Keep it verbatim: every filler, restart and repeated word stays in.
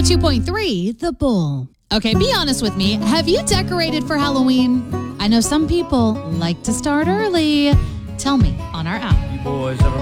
two point three, The Bull. Okay, be honest with me. Have you decorated for Halloween? I know some people like to start early. Tell me on our app. You boys ever